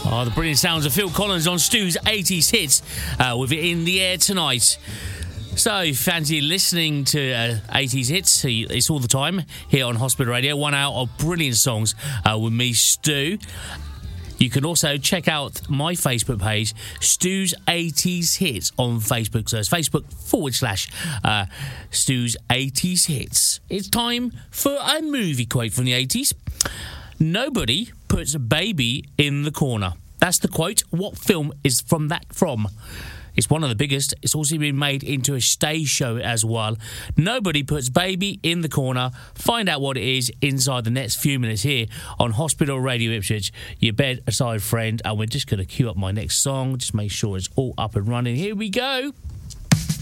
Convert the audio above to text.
Oh, the brilliant sounds of Phil Collins on Stu's 80s hits with it in the air tonight. So, if you fancy listening to 80s hits, it's all the time here on Hospital Radio. 1 hour of brilliant songs with me, Stu. You can also check out my Facebook page, Stu's 80s Hits on Facebook. So it's Facebook/Stu's 80s Hits. It's time for a movie quote from the 80s. Nobody puts a baby in the corner. That's the quote. What film is from that from? It's one of the biggest. It's also been made into a stage show as well. Nobody puts baby in the corner. Find out what it is inside the next few minutes here on Hospital Radio Ipswich, your bedside friend. And we're just going to queue up my next song. Just make sure it's all up and running. Here we go.